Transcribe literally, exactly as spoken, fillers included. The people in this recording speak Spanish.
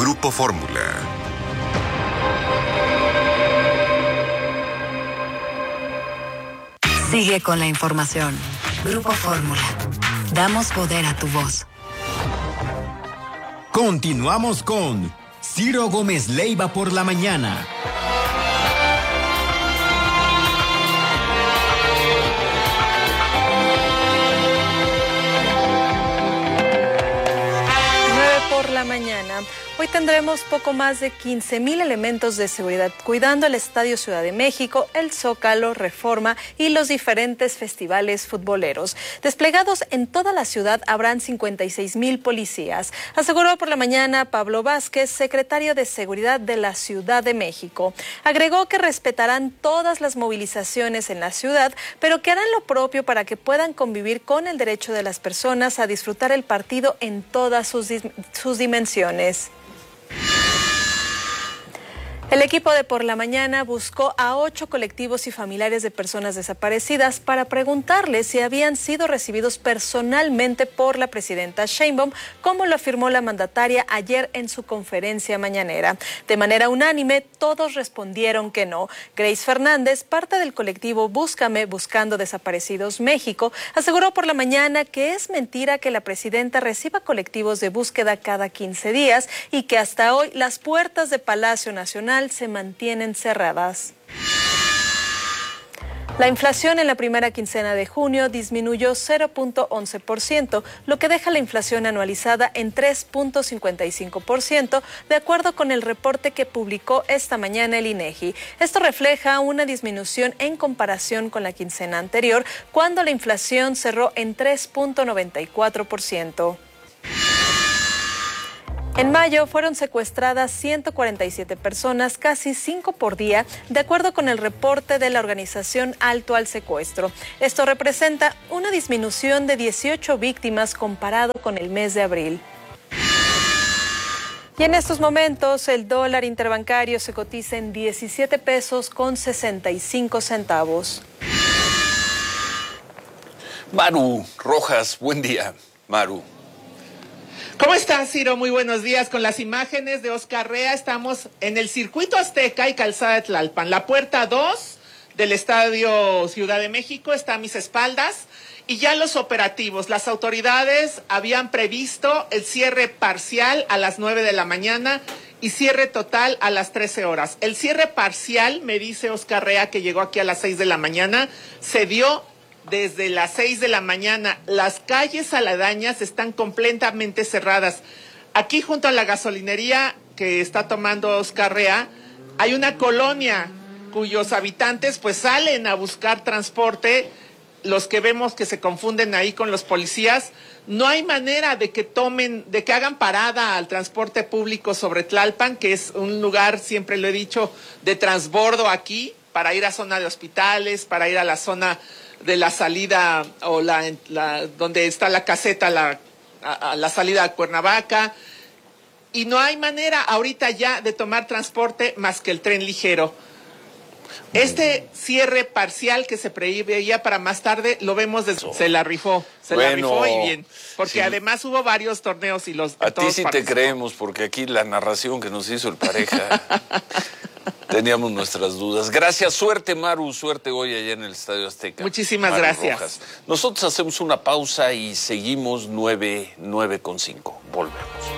Grupo Fórmula. Sigue con la información. Grupo Fórmula. Damos poder a tu voz. Continuamos con Ciro Gómez Leiva por la mañana. Por la mañana. Hoy tendremos poco más de quince mil elementos de seguridad cuidando el Estadio Ciudad de México, el Zócalo, Reforma y los diferentes festivales futboleros. Desplegados en toda la ciudad habrán cincuenta y seis mil policías, aseguró por la mañana Pablo Vázquez, secretario de Seguridad de la Ciudad de México. Agregó que respetarán todas las movilizaciones en la ciudad, pero que harán lo propio para que puedan convivir con el derecho de las personas a disfrutar el partido en todas sus, sus dimensiones. El equipo de Por la Mañana buscó a ocho colectivos y familiares de personas desaparecidas para preguntarles si habían sido recibidos personalmente por la presidenta Sheinbaum, como lo afirmó la mandataria ayer en su conferencia mañanera. De manera unánime, todos respondieron que no. Grace Fernández, parte del colectivo Búscame Buscando Desaparecidos México, aseguró por la mañana que es mentira que la presidenta reciba colectivos de búsqueda cada quince días y que hasta hoy las puertas de Palacio Nacional se mantienen cerradas. La inflación en la primera quincena de junio disminuyó cero punto once por ciento, lo que deja la inflación anualizada en tres punto cincuenta y cinco por ciento, de acuerdo con el reporte que publicó esta mañana el INEGI. Esto refleja una disminución en comparación con la quincena anterior, cuando la inflación cerró en tres punto noventa y cuatro por ciento. En mayo fueron secuestradas ciento cuarenta y siete personas, casi cinco por día, de acuerdo con el reporte de la organización Alto al Secuestro. Esto representa una disminución de dieciocho víctimas comparado con el mes de abril. Y en estos momentos el dólar interbancario se cotiza en diecisiete pesos con sesenta y cinco centavos. Maru Rojas, buen día, Maru. ¿Cómo estás, Ciro? Muy buenos días. Con las imágenes de Oscar Rea, estamos en el Circuito Azteca y Calzada de Tlalpan. La puerta dos del Estadio Ciudad de México está a mis espaldas. Y ya los operativos. Las autoridades habían previsto el cierre parcial a las nueve de la mañana y cierre total a las trece horas. El cierre parcial, me dice Oscar Rea, que llegó aquí a las seis de la mañana, se dio desde las seis de la mañana. Las calles aledañas están completamente cerradas. Aquí junto a la gasolinería que está tomando Oscar Rea, hay una colonia cuyos habitantes pues salen a buscar transporte. Los que vemos que se confunden ahí con los policías, no hay manera de que tomen, de que hagan parada al transporte público sobre Tlalpan, que es un lugar, siempre lo he dicho, de transbordo aquí, para ir a zona de hospitales, para ir a la zona de la salida o la, la donde está la caseta, la, a, a la salida a Cuernavaca, y no hay manera ahorita ya de tomar transporte más que el tren ligero. Este cierre parcial que se preveía para más tarde, lo vemos desde... Se la rifó, se bueno, la rifó y bien. Porque sí, además hubo varios torneos y los... A ti sí te creemos, porque aquí la narración que nos hizo el pareja, teníamos nuestras dudas. Gracias, suerte Maru, suerte hoy allá en el Estadio Azteca. Muchísimas Maru gracias. Rojas. Nosotros hacemos una pausa y seguimos nueve, nueve con cinco. Volvemos.